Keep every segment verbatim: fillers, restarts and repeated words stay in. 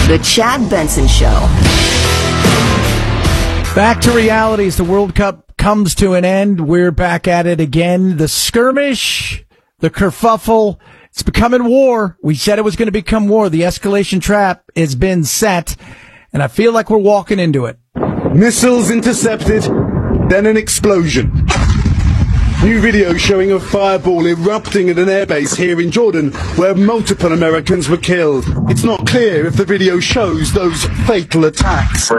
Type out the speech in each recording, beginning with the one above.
The Chad Benson Show. Back to reality as the World Cup comes to an end. We're back at it again. The skirmish, the kerfuffle, it's becoming war. We said it was going to become war. The escalation trap has been set, and I feel like we're walking into it. Missiles intercepted, then an explosion. New video showing a fireball erupting at an airbase here in Jordan, where multiple Americans were killed. It's not clear if the video shows those fatal attacks.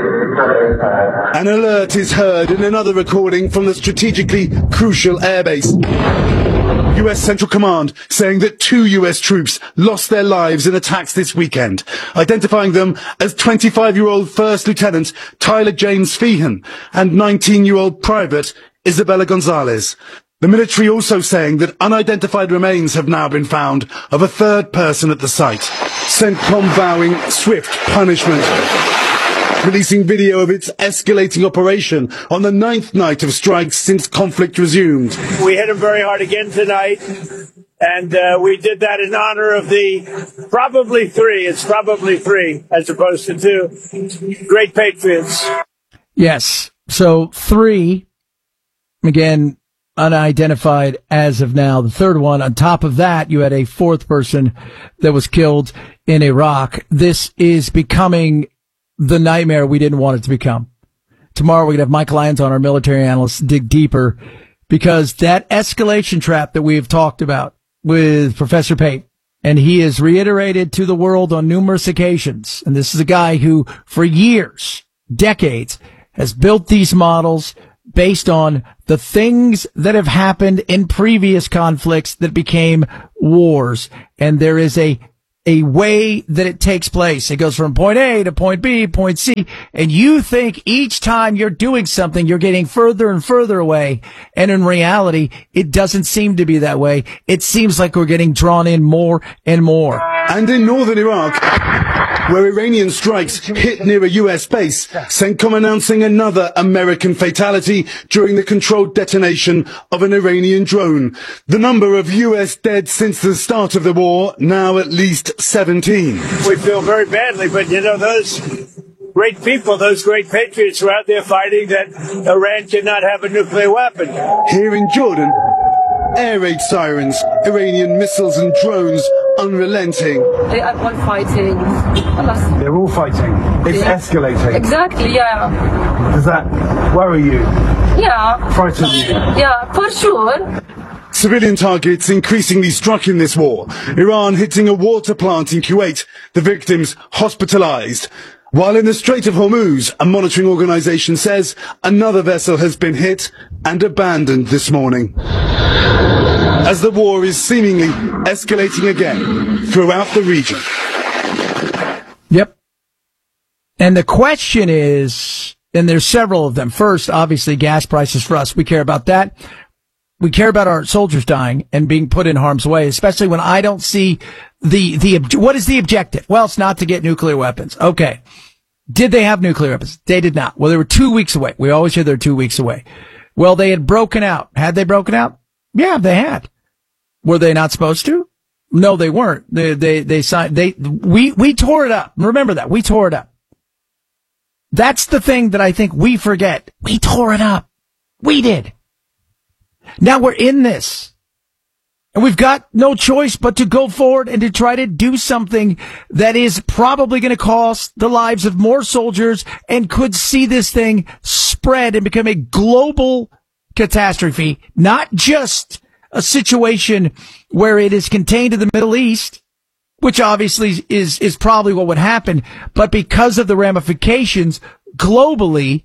An alert is heard in another recording from the strategically crucial airbase. U S Central Command saying that two U S troops lost their lives in attacks this weekend, identifying them as twenty-five-year-old First Lieutenant Tyler James Feehan and nineteen-year-old Private Isabella Gonzalez. The military also saying that unidentified remains have now been found of a third person at the site. CENTCOM vowing swift punishment, releasing video of its escalating operation on the ninth night of strikes since conflict resumed. We hit them very hard again tonight, and uh, we did that in honor of the probably three, it's probably three as opposed to two, great patriots. Yes, so three. Again, unidentified as of now. The third one, on top of that, you had a fourth person that was killed in Iraq. This is becoming the nightmare we didn't want it to become. Tomorrow we're going to have Mike Lyons on, our military analyst, dig deeper, because that escalation trap that we have talked about with Professor Pate, and he has reiterated to the world on numerous occasions, and this is a guy who, for years, decades, has built these models based on the things that have happened in previous conflicts that became wars. And there is a, a way that it takes place. It goes from point A to point B, point C. And you think each time you're doing something, you're getting further and further away. And in reality, it doesn't seem to be that way. It seems like we're getting drawn in more and more. And in northern Iraq, where Iranian strikes hit near a U S base, CENTCOM announcing another American fatality during the controlled detonation of an Iranian drone. The number of U S dead since the start of the war, now at least seventeen. We feel very badly, but you know, those great people, those great patriots are out there fighting that Iran cannot have a nuclear weapon. Here in Jordan, air raid sirens, Iranian missiles and drones unrelenting. They are all fighting. They're all fighting. It's yeah. escalating. Exactly, yeah. Does that worry you? Yeah. Frighten you? Yeah, for sure. Civilian targets increasingly struck in this war. Iran hitting a water plant in Kuwait, the victims hospitalized. While in the Strait of Hormuz, a monitoring organization says another vessel has been hit and abandoned this morning. As the war is seemingly escalating again throughout the region. Yep. And the question is, and there's several of them. First, obviously, gas prices for us. We care about that. We care about our soldiers dying and being put in harm's way, especially when I don't see the, the, what is the objective? Well, it's not to get nuclear weapons. Okay. Did they have nuclear weapons? They did not. Well, they were two weeks away. We always hear they're two weeks away. Well, they had broken out. Had they broken out? Yeah, they had. Were they not supposed to? No, they weren't. They, they, they signed, they, we, we tore it up. Remember that. We tore it up. That's the thing that I think we forget. We tore it up. We did. Now we're in this. And we've got no choice but to go forward and to try to do something that is probably going to cost the lives of more soldiers and could see this thing spread and become a global catastrophe, not just a situation where it is contained to the Middle East, which obviously is, is probably what would happen, but because of the ramifications globally,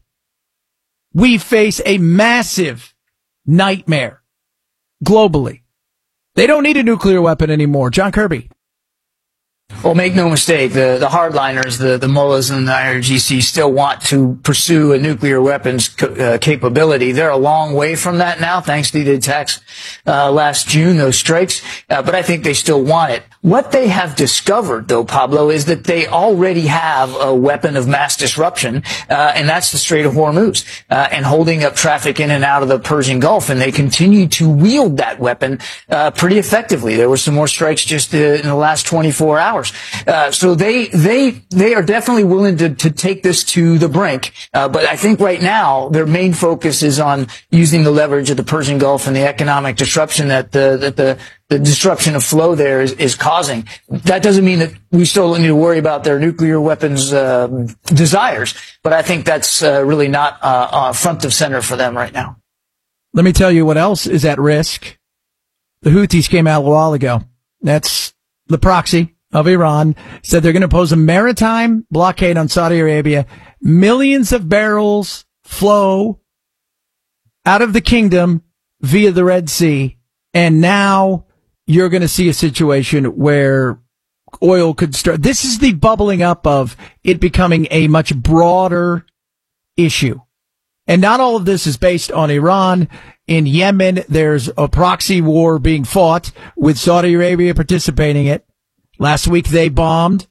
we face a massive nightmare globally. They don't need a nuclear weapon anymore. John Kirby. Well, make no mistake, the, the hardliners, the, the mullahs and the I R G C still want to pursue a nuclear weapons uh, capability. They're a long way from that now, thanks to the attacks uh, last June, those strikes. Uh, but I think they still want it. What they have discovered, though, Pablo, is that they already have a weapon of mass disruption, uh, and that's the Strait of Hormuz, uh, and holding up traffic in and out of the Persian Gulf. And they continue to wield that weapon uh, pretty effectively. There were some more strikes just uh, in the last twenty-four hours. dollars. Uh, so they, they, they are definitely willing to, to take this to the brink. Uh, but I think right now their main focus is on using the leverage of the Persian Gulf and the economic disruption that the, that the, the disruption of flow there is, is causing. That doesn't mean that we still need to worry about their nuclear weapons, uh, desires. But I think that's, uh, really not, uh, uh, front of center for them right now. Let me tell you what else is at risk. The Houthis came out a while ago. That's the proxy of Iran, said they're going to pose a maritime blockade on Saudi Arabia. Millions of barrels flow out of the kingdom via the Red Sea. And now you're going to see a situation where oil could start. This is the bubbling up of it becoming a much broader issue. And not all of this is based on Iran. In Yemen, there's a proxy war being fought with Saudi Arabia participating in it. Last week, they bombed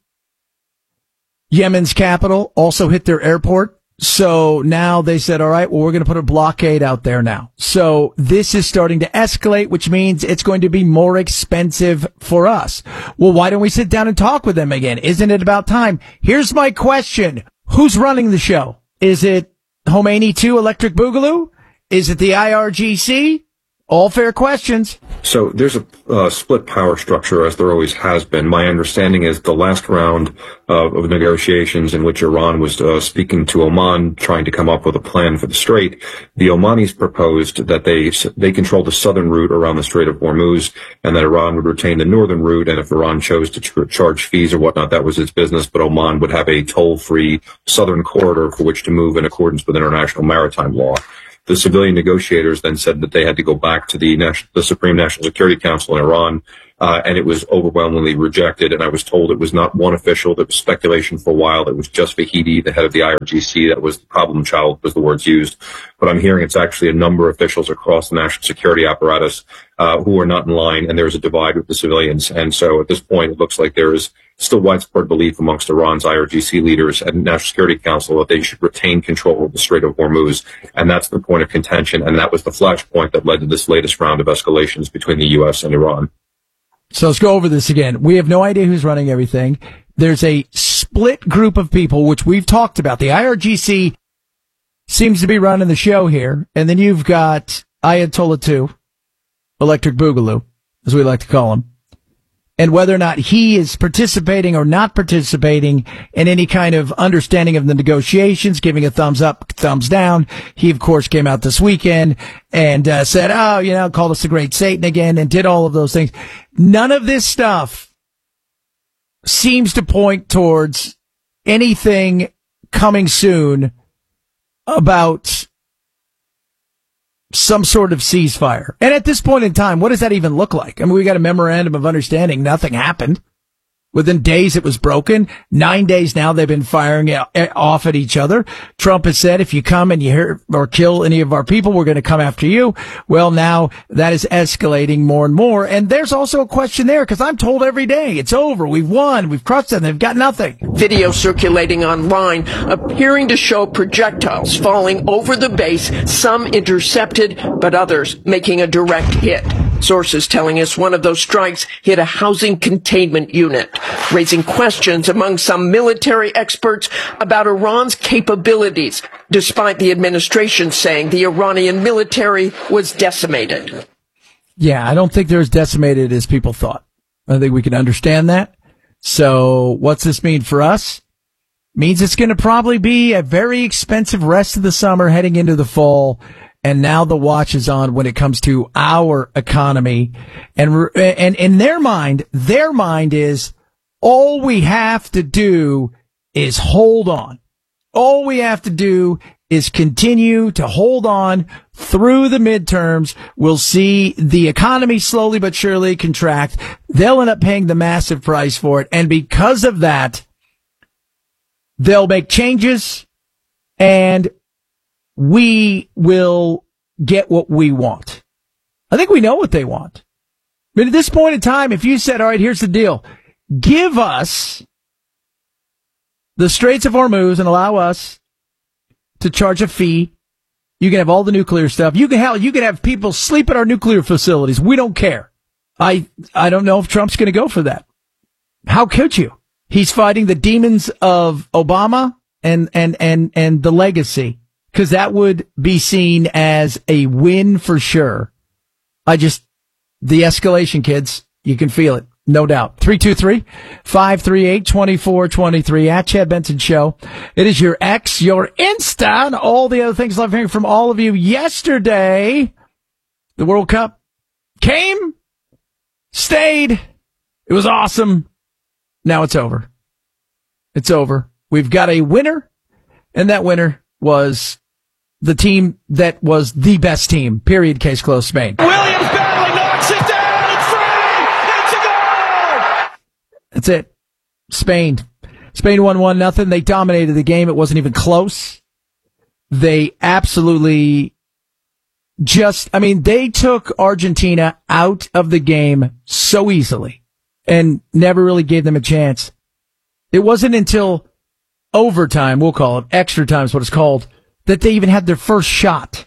Yemen's capital, also hit their airport. So now they said, all right, well, we're going to put a blockade out there now. So this is starting to escalate, which means it's going to be more expensive for us. Well, why don't we sit down and talk with them again? Isn't it about time? Here's my question. Who's running the show? Is it Khomeini two Electric Boogaloo? Is it the I R G C? All fair questions. So there's a uh, split power structure, as there always has been. My understanding is the last round uh, of negotiations in which Iran was uh, speaking to Oman, trying to come up with a plan for the Strait, the Omanis proposed that they they control the southern route around the Strait of Hormuz, and that Iran would retain the northern route, and if Iran chose to ch- charge fees or whatnot, that was its business, but Oman would have a toll-free southern corridor for which to move in accordance with international maritime law. The civilian negotiators then said that they had to go back to the, National, the Supreme National Security Council in Iran, uh, and it was overwhelmingly rejected. And I was told it was not one official. There was speculation for a while. It was just Vahidi, the head of the I R G C, that was the problem child, was the words used. But I'm hearing it's actually a number of officials across the national security apparatus uh, who are not in line, and there's a divide with the civilians. And so at this point, it looks like there is still widespread belief amongst Iran's I R G C leaders and National Security Council that they should retain control of the Strait of Hormuz. And that's the point of contention. And that was the flashpoint that led to this latest round of escalations between the U S and Iran. So let's go over this again. We have no idea who's running everything. There's a split group of people, which we've talked about. The I R G C seems to be running the show here. And then you've got Ayatollah two, Electric Boogaloo, as we like to call him. And whether or not he is participating or not participating in any kind of understanding of the negotiations, giving a thumbs up, thumbs down. He, of course, came out this weekend and uh, said, oh, you know, called us the Great Satan again and did all of those things. None of this stuff seems to point towards anything coming soon about some sort of ceasefire. And at this point in time, what does that even look like? I mean, we got a memorandum of understanding. Nothing happened. Within days, it was broken. Nine days now, they've been firing off at each other. Trump has said, if you come and you hurt or kill any of our people, we're going to come after you. Well, now that is escalating more and more. And there's also a question there, because I'm told every day, it's over. We've won. We've crushed them. They've got nothing. Video circulating online appearing to show projectiles falling over the base, some intercepted, but others making a direct hit. Sources telling us one of those strikes hit a housing containment unit, raising questions among some military experts about Iran's capabilities, despite the administration saying the Iranian military was decimated. Yeah, I don't think they're as decimated as people thought. I think we can understand that. So what's this mean for us? Means it's going to probably be a very expensive rest of the summer heading into the fall. And now the watch is on when it comes to our economy. And, and in their mind, their mind is all we have to do is hold on. All we have to do is continue to hold on through the midterms. We'll see the economy slowly but surely contract. They'll end up paying the massive price for it. And because of that, they'll make changes and we will get what we want. I think we know what they want. But at this point in time, if you said, all right, here's the deal. Give us the Straits of Hormuz and allow us to charge a fee. You can have all the nuclear stuff. You can, hell, you can have people sleep at our nuclear facilities. We don't care. I, I don't know if Trump's going to go for that. How could you? He's fighting the demons of Obama and, and, and, and the legacy, because that would be seen as a win for sure. I just, the escalation, kids, you can feel it. No doubt. three two three, five three eight, two four two three at Chad Benson Show. It is your X, your Insta, and all the other things. Love hearing from all of you. Yesterday, the World Cup came, stayed. It was awesome. Now it's over. It's over. We've got a winner, and that winner was the team that was the best team. Period. Case closed. Spain. Williams battling, knocks it down. It's free. It's a goal. That's it. Spain. Spain won one nothing. They dominated the game. It wasn't even close. They absolutely just, I mean, they took Argentina out of the game so easily and never really gave them a chance. It wasn't until overtime, we'll call it, extra time is what it's called, that they even had their first shot.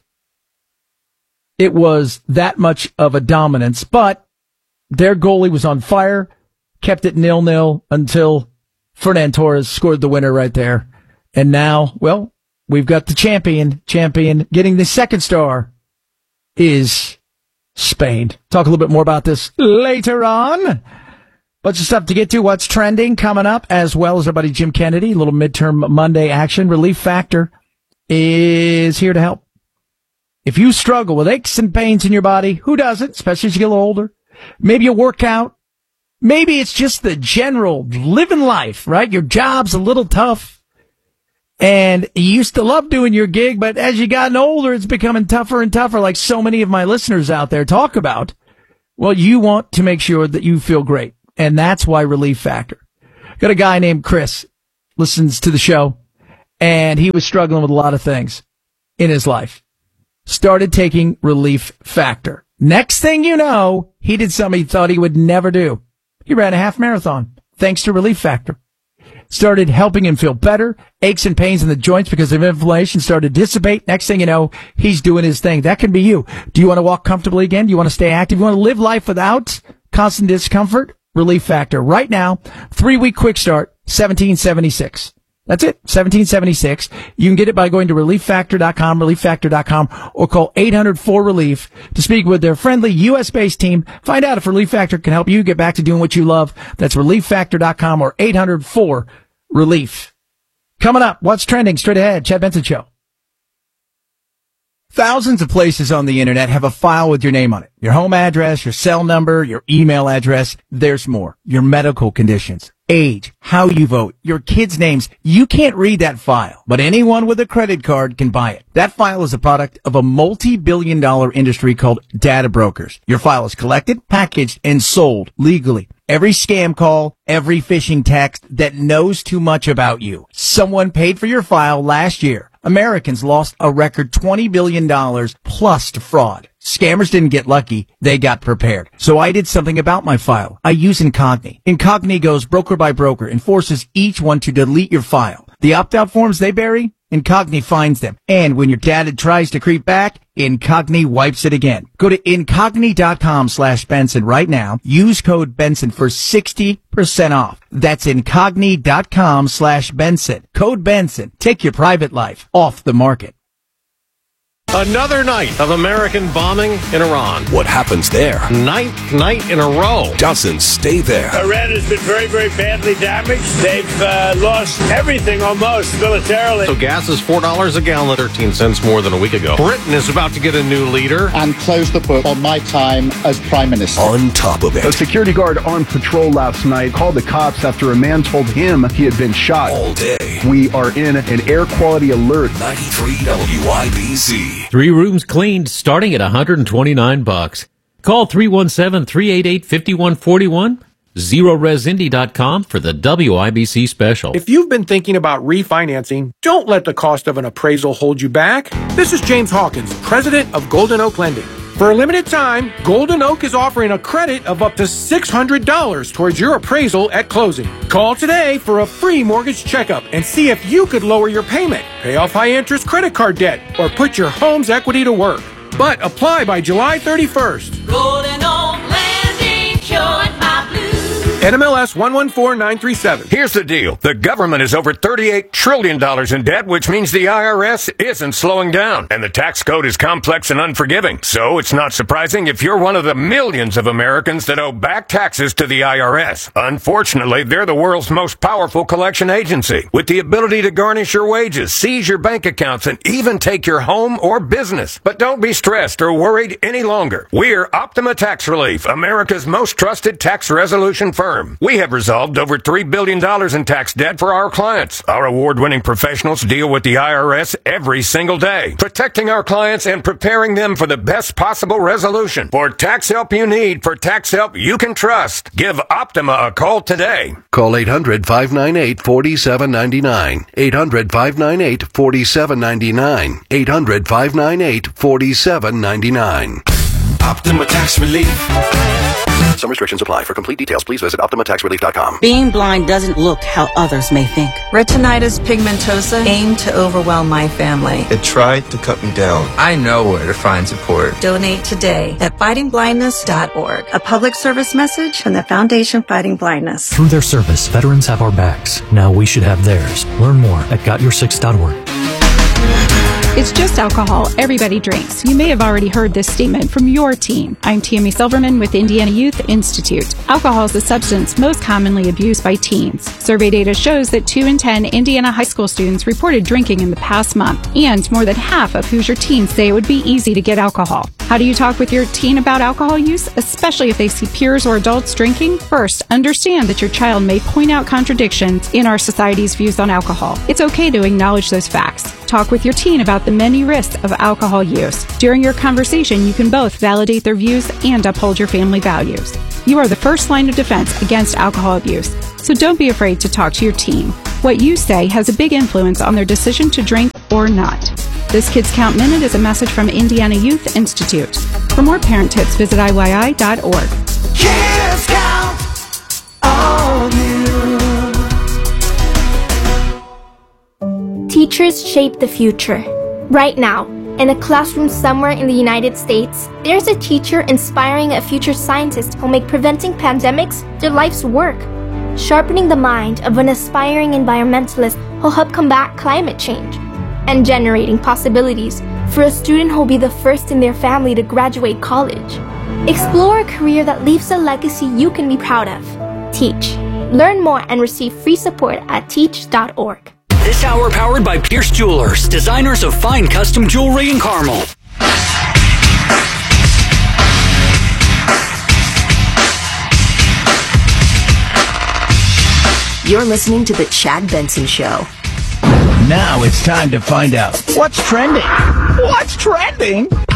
It was that much of a dominance, but their goalie was on fire, kept it nil-nil until Fernan Torres scored the winner right there. And now, well, we've got the champion, champion getting the second star is Spain. Talk a little bit more about this later on. Bunch of stuff to get to. What's trending coming up, as well as our buddy Jim Kennedy. A little midterm Monday action. Relief Factor is here to help. If you struggle with aches and pains in your body, who doesn't, especially as you get a little older? Maybe you work out. Maybe it's just the general living life, right? Your job's a little tough. And you used to love doing your gig, but as you gotten older, it's becoming tougher and tougher, like so many of my listeners out there talk about. Well, you want to make sure that you feel great. And that's why Relief Factor. Got a guy named Chris, listens to the show, and he was struggling with a lot of things in his life. Started taking Relief Factor. Next thing you know, he did something he thought he would never do. He ran a half marathon, thanks to Relief Factor. Started helping him feel better. Aches and pains in the joints because of inflammation started to dissipate. Next thing you know, he's doing his thing. That can be you. Do you want to walk comfortably again? Do you want to stay active? You want to live life without constant discomfort? Relief Factor. Right now, three-week quick start, seventeen seventy-six. That's it, seventeen seventy-six. You can get it by going to relief factor dot com, relief factor dot com, or call eight hundred four relief to speak with their friendly U S-based team. Find out if Relief Factor can help you get back to doing what you love. That's relief factor dot com or eight hundred four relief. Coming up, what's trending straight ahead? Chad Benson Show. Thousands of places on the internet have a file with your name on it. Your home address, your cell number, your email address. There's more. Your medical conditions, age, how you vote, your kids' names. You can't read that file, but anyone with a credit card can buy it. That file is a product of a multi-billion dollar industry called data brokers. Your file is collected, packaged, and sold legally. Every scam call, every phishing text that knows too much about you. Someone paid for your file last year. Americans lost a record twenty billion dollars plus to fraud. Scammers didn't get lucky. They got prepared. So I did something about my file. I use Incogni. Incogni goes broker by broker and forces each one to delete your file. The opt-out forms they bury, Incogni finds them. And when your data tries to creep back, Incogni wipes it again. Go to Incogni dot com slash Benson right now. Use code Benson for sixty percent off. That's Incogni dot com slash Benson. Code Benson. Take your private life off the market. Another night of American bombing in Iran. What happens there? Ninth night in a row. Doesn't stay there. Iran has been very, very badly damaged. They've uh, lost everything almost militarily. So gas is four dollars a gallon, thirteen cents more than a week ago. Britain is about to get a new leader. And close the book on my time as Prime Minister. On top of it. A security guard on patrol last night called the cops after a man told him he had been shot. All day. We are in an air quality alert. ninety-three W I B C. Three rooms cleaned starting at one hundred twenty-nine bucks. Call three one seven, three eight eight, five one four one, zero res indy dot com for the W I B C special. If you've been thinking about refinancing, don't let the cost of an appraisal hold you back. This is James Hawkins, president of Golden Oak Lending. For a limited time, Golden Oak is offering a credit of up to six hundred dollars towards your appraisal at closing. Call today for a free mortgage checkup and see if you could lower your payment, pay off high-interest credit card debt, or put your home's equity to work. But apply by July thirty-first. Golden Oak Lending, showing my blues. N M L S one one four nine three seven. Here's the deal. The government is over thirty-eight trillion dollars in debt, which means the I R S isn't slowing down. And the tax code is complex and unforgiving. So it's not surprising if you're one of the millions of Americans that owe back taxes to the I R S. Unfortunately, they're the world's most powerful collection agency, with the ability to garnish your wages, seize your bank accounts, and even take your home or business. But don't be stressed or worried any longer. We're Optima Tax Relief, America's most trusted tax resolution firm. We have resolved over three billion dollars in tax debt for our clients. Our award-winning professionals deal with the I R S every single day, protecting our clients and preparing them for the best possible resolution. For tax help you need, for tax help you can trust, give Optima a call today. Call eight hundred, five nine eight, four seven nine nine. eight hundred, five nine eight, four seven nine nine. eight hundred, five nine eight, four seven nine nine. Optima Tax Relief. Some restrictions apply. For complete details, please visit Optima Tax Relief dot com. Being blind doesn't look how others may think. Retinitis pigmentosa aimed to overwhelm my family. It tried to cut me down. I know where to find support. Donate today at fighting blindness dot org. A public service message from the Foundation Fighting Blindness. Through their service, veterans have our backs. Now we should have theirs. Learn more at got your six dot org. It's just alcohol. Everybody drinks. You may have already heard this statement from your teen. I'm Tammy Silverman with Indiana Youth Institute. Alcohol is the substance most commonly abused by teens. Survey data shows that two in ten Indiana high school students reported drinking in the past month, and more than half of Hoosier teens say it would be easy to get alcohol. How do you talk with your teen about alcohol use, especially if they see peers or adults drinking? First, understand that your child may point out contradictions in our society's views on alcohol. It's okay to acknowledge those facts. Talk with your teen about the many risks of alcohol use. During your conversation, you can both validate their views and uphold your family values. You are the first line of defense against alcohol abuse, so don't be afraid to talk to your teen. What you say has a big influence on their decision to drink or not. This Kids Count Minute is a message from Indiana Youth Institute. For more parent tips, visit I Y I dot org. Kids Count on you. Teachers shape the future. Right now, in a classroom somewhere in the United States, there's a teacher inspiring a future scientist who'll make preventing pandemics their life's work. Sharpening the mind of an aspiring environmentalist who'll help combat climate change. And generating possibilities for a student who'll be the first in their family to graduate college. Explore a career that leaves a legacy you can be proud of. Teach. Learn more and receive free support at teach dot org. This hour powered by Pierce Jewelers, designers of fine custom jewelry in Carmel. You're listening to The Chad Benson Show. Now it's time to find out what's trending. What's trending?